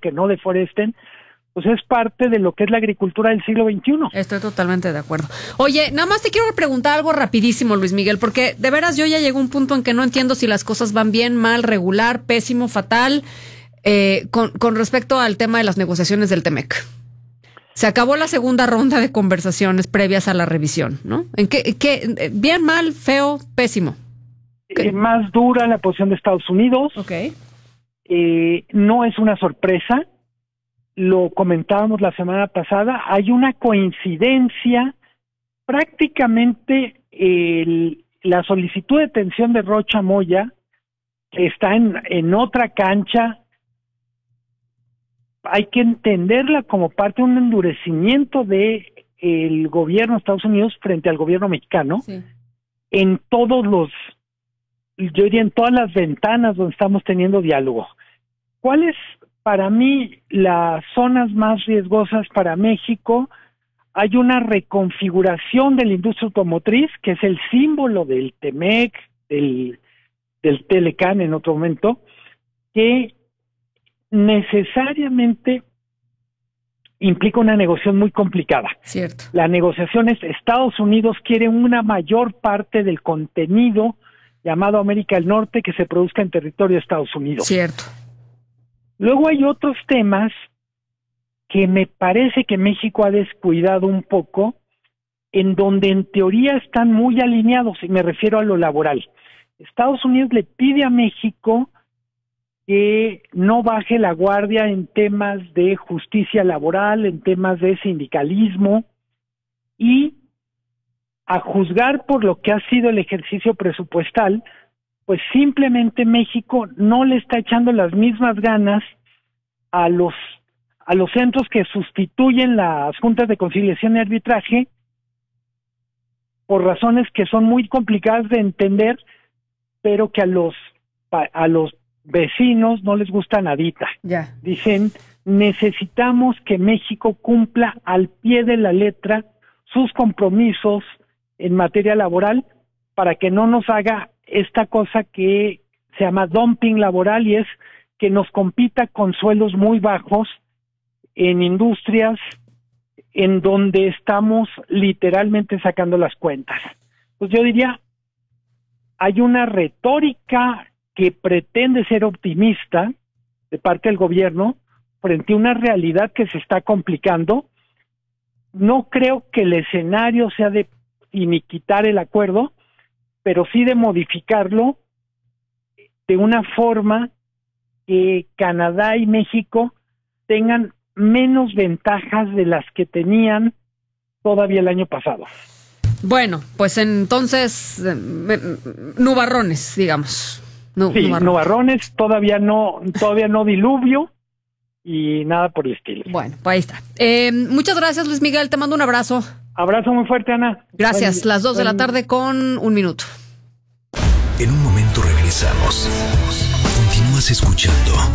que no deforesten, pues es parte de lo que es la agricultura del siglo XXI. Estoy totalmente de acuerdo. Oye, nada más te quiero preguntar algo rapidísimo, Luis Miguel, porque de veras yo ya llego a un punto en que no entiendo si las cosas van bien, mal, regular, pésimo, fatal, con respecto al tema de las negociaciones del TEMEC. Se acabó la segunda ronda de conversaciones previas a la revisión, ¿no? ¿En qué bien, mal, feo, pésimo? Más dura la posición de Estados Unidos. Okay. No es una sorpresa. Lo comentábamos la semana pasada, hay una coincidencia, prácticamente la solicitud de detención de Rocha Moya, que está en otra cancha, hay que entenderla como parte de un endurecimiento de el gobierno de Estados Unidos frente al gobierno mexicano, sí, en todas las ventanas donde estamos teniendo diálogo. ¿Cuáles para mí las zonas más riesgosas para México? Hay una reconfiguración de la industria automotriz, que es el símbolo del TEMEC, del Telecán en otro momento, que necesariamente implica una negociación muy complicada. Cierto. La negociación es, Estados Unidos quiere una mayor parte del contenido llamado América del Norte que se produzca en territorio de Estados Unidos. Cierto. Luego hay otros temas que me parece que México ha descuidado un poco, en donde en teoría están muy alineados, y me refiero a lo laboral. Estados Unidos le pide a México que no baje la guardia en temas de justicia laboral, en temas de sindicalismo, y a juzgar por lo que ha sido el ejercicio presupuestal, pues simplemente México no le está echando las mismas ganas a los centros que sustituyen las juntas de conciliación y arbitraje, por razones que son muy complicadas de entender, pero que a los vecinos no les gusta nadita. Ya. Dicen, necesitamos que México cumpla al pie de la letra sus compromisos en materia laboral para que no nos haga esta cosa que se llama dumping laboral, y es que nos compita con sueldos muy bajos en industrias en donde estamos literalmente sacando las cuentas. Pues yo diría, hay una retórica que pretende ser optimista de parte del gobierno frente a una realidad que se está complicando. No creo que el escenario sea de finiquitar el acuerdo, pero sí de modificarlo de una forma que Canadá y México tengan menos ventajas de las que tenían todavía el año pasado. Bueno, pues entonces, nubarrones, digamos. Sí, nubarrones, todavía no diluvio y nada por el estilo. Bueno, pues ahí está. Muchas gracias, Luis Miguel, te mando un abrazo. Abrazo muy fuerte, Ana. Gracias, las 2 de la tarde con 1 minuto. En un momento regresamos. Continúas escuchando